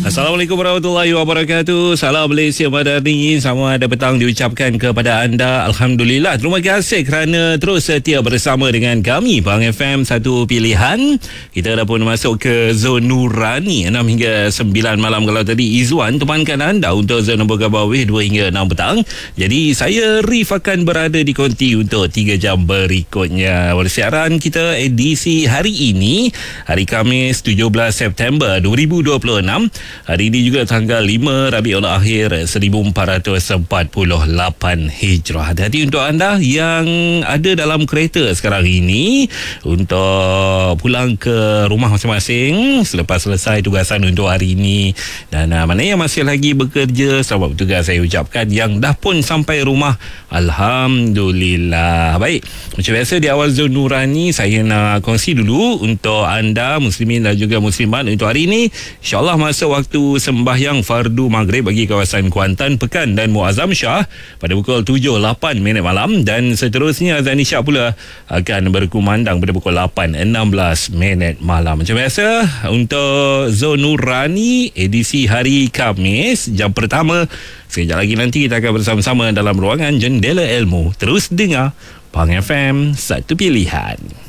Assalamualaikum warahmatullahi wabarakatuh. Salam Malaysia Madani. Selamat petang diucapkan kepada anda. Alhamdulillah. Terima kasih kerana terus setia bersama dengan kami Pahang FM, satu pilihan. Kita dah pun masuk ke zon Nurani 6 hingga 9 malam. Kalau tadi Izwan temankan anda untuk zon nombor bawah 2 hingga 6 petang. Jadi saya Rif akan berada di konti untuk 3 jam berikutnya. Siaran kita edisi hari ini, hari Khamis 17 September 2026. Hari ini juga tanggal 5 Rabiul Akhir 1448 Hijrah. Hati-hati untuk anda yang ada dalam kereta sekarang ini untuk pulang ke rumah masing-masing selepas selesai tugasan untuk hari ini. Dan mana yang masih lagi bekerja, selamat bertugas saya ucapkan. Yang dah pun sampai rumah, Alhamdulillah. Baik, macam biasa di awal zon Nurani, saya nak kongsi dulu untuk anda muslimin dan juga muslimat untuk hari ini. InsyaAllah masuk waktu sembahyang fardu maghrib bagi kawasan Kuantan, Pekan dan Muazzam Shah pada pukul 7.08 malam, dan seterusnya azan isyak pula akan berkumandang pada pukul 8.16 malam. Macam biasa untuk zon Nurani edisi hari Khamis, jam pertama. Sekejap lagi nanti kita akan bersama-sama dalam ruangan Jendela Ilmu. Terus dengar Pahang FM, satu pilihan.